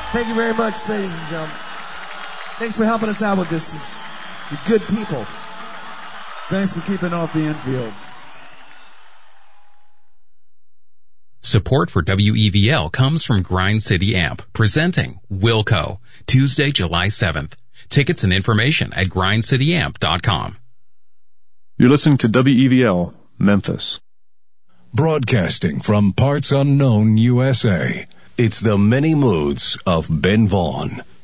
Thank you very much, ladies and gentlemen. Thanks for helping us out with this. You're good people. Thanks for keeping off the infield. Support for WEVL comes from Grind City Amp, presenting Wilco, Tuesday, July 7th. Tickets and information at grindcityamp.com. You're listening to WEVL, Memphis. Broadcasting from parts unknown USA, it's the many moods of Ben Vaughn.